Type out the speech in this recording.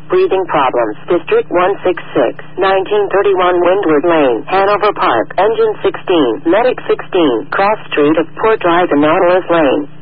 breathing problems. District 166, 1931 Windward Lane, Hanover Park. Engine 16, Medic 16, Cross Street of Port Drive and Nautilus Lane.